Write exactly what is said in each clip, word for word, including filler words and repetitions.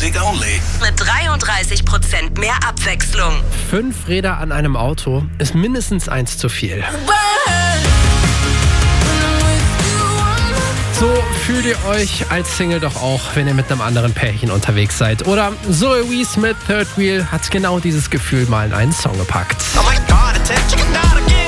Traffic Only. Mit dreiunddreißig Prozent mehr Abwechslung. Fünf Räder an einem Auto ist mindestens eins zu viel. So fühlt ihr euch als Single doch auch, wenn ihr mit einem anderen Pärchen unterwegs seid. Oder Zoe Wees mit Third Wheel hat genau dieses Gefühl mal in einen Song gepackt. Oh my God, it's a chicken down again.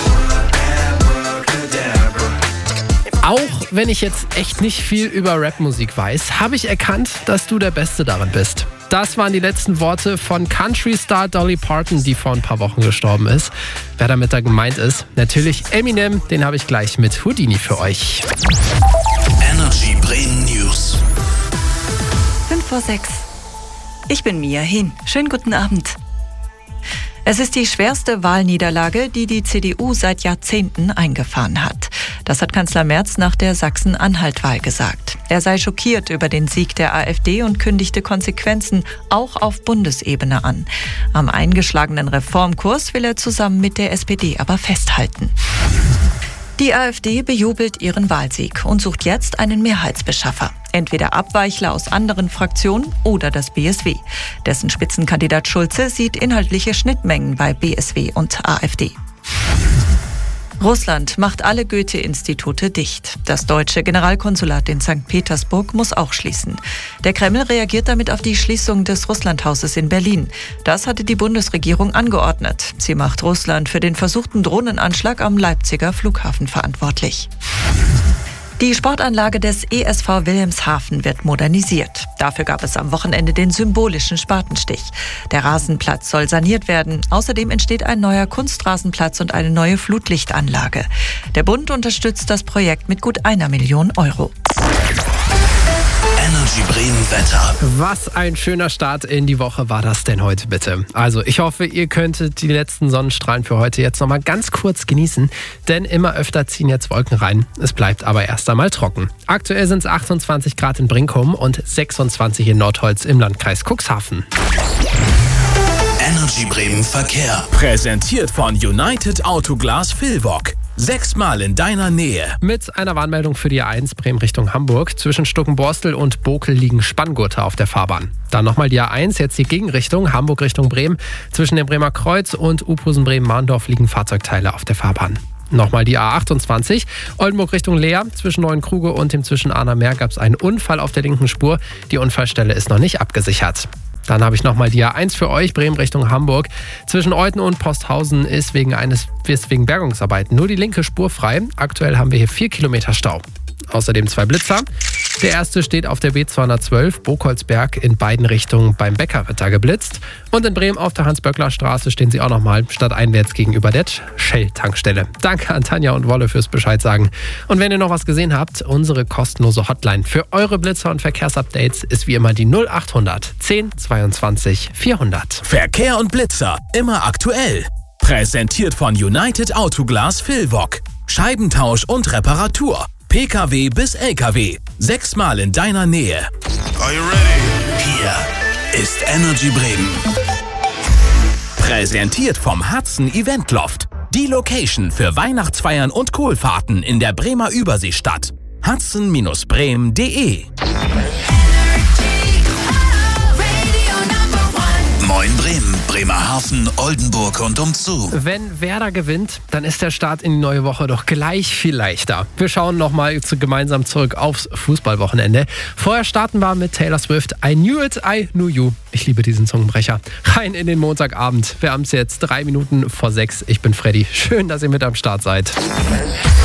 Auch wenn ich jetzt echt nicht viel über Rapmusik weiß, habe ich erkannt, dass du der Beste darin bist. Das waren die letzten Worte von Country-Star Dolly Parton, die vor ein paar Wochen gestorben ist. Wer damit da gemeint ist, natürlich Eminem, den habe ich gleich mit Houdini für euch. Energy Bremen News. fünf vor sechs. Ich bin Mia Hin. Schönen guten Abend. Es ist die schwerste Wahlniederlage, die die C D U seit Jahrzehnten eingefahren hat. Das hat Kanzler Merz nach der Sachsen-Anhalt-Wahl gesagt. Er sei schockiert über den Sieg der AfD und kündigte Konsequenzen auch auf Bundesebene an. Am eingeschlagenen Reformkurs will er zusammen mit der S P D aber festhalten. Die AfD bejubelt ihren Wahlsieg und sucht jetzt einen Mehrheitsbeschaffer. Entweder Abweichler aus anderen Fraktionen oder das B S W. Dessen Spitzenkandidat Schulze sieht inhaltliche Schnittmengen bei B S W und AfD. Russland macht alle Goethe-Institute dicht. Das deutsche Generalkonsulat in Sankt Petersburg muss auch schließen. Der Kreml reagiert damit auf die Schließung des Russlandhauses in Berlin. Das hatte die Bundesregierung angeordnet. Sie macht Russland für den versuchten Drohnenanschlag am Leipziger Flughafen verantwortlich. Die Sportanlage des E S V Wilhelmshaven wird modernisiert. Dafür gab es am Wochenende den symbolischen Spatenstich. Der Rasenplatz soll saniert werden. Außerdem entsteht ein neuer Kunstrasenplatz und eine neue Flutlichtanlage. Der Bund unterstützt das Projekt mit gut einer Million Euro. Energy Bremen Wetter. Was ein schöner Start in die Woche war das denn heute bitte. Also ich hoffe, ihr könntet die letzten Sonnenstrahlen für heute jetzt nochmal ganz kurz genießen, denn immer öfter ziehen jetzt Wolken rein. Es bleibt aber erst einmal trocken. Aktuell sind es achtundzwanzig Grad in Brinkum und sechsundzwanzig in Nordholz im Landkreis Cuxhaven. Energy Bremen Verkehr. Präsentiert von United Autoglas Villwock. Sechsmal in deiner Nähe. Mit einer Warnmeldung für die A eins Bremen Richtung Hamburg. Zwischen Stuckenborstel und Bokel liegen Spanngurte auf der Fahrbahn. Dann nochmal die A eins, jetzt die Gegenrichtung, Hamburg Richtung Bremen. Zwischen dem Bremer Kreuz und Uphusen-Bremen-Mahndorf liegen Fahrzeugteile auf der Fahrbahn. Nochmal die A achtundzwanzig, Oldenburg Richtung Leer. Zwischen Neuenkruge und dem Zwischen-Ahner Meer gab es einen Unfall auf der linken Spur. Die Unfallstelle ist noch nicht abgesichert. Dann habe ich nochmal die A eins für euch, Bremen Richtung Hamburg. Zwischen Euten und Posthausen ist wegen eines ist wegen Bergungsarbeiten nur die linke Spur frei. Aktuell haben wir hier vier Kilometer Stau. Außerdem zwei Blitzer. Der erste steht auf der B zweihundertzwölf, Bokolsberg in beiden Richtungen beim Bäcker wird da geblitzt. Und in Bremen auf der Hans-Böckler-Straße stehen sie auch nochmal stadteinwärts gegenüber der Shell-Tankstelle. Danke an Tanja und Wolle fürs Bescheid sagen. Und wenn ihr noch was gesehen habt, unsere kostenlose Hotline für eure Blitzer und Verkehrsupdates ist wie immer die null achthundert zehn zweiundzwanzig vierhundert. Verkehr und Blitzer, immer aktuell. Präsentiert von United Autoglas Villwock. Scheibentausch und Reparatur. P K W bis L K W. Sechsmal in deiner Nähe. Are you ready? Hier ist Energy Bremen. Präsentiert vom Hudson Event Loft. Die Location für Weihnachtsfeiern und Kohlfahrten in der Bremer Überseestadt. hudson Bremen punkt de Moin Bremen, Bremerhaven, Oldenburg und umzu. Wenn Werder gewinnt, dann ist der Start in die neue Woche doch gleich viel leichter. Wir schauen nochmal gemeinsam zurück aufs Fußballwochenende. Vorher starten wir mit Taylor Swift. I Knew It, I Knew You. Ich liebe diesen Zungenbrecher. Rein in den Montagabend. Wir haben es jetzt drei Minuten vor sechs. Ich bin Freddy. Schön, dass ihr mit am Start seid.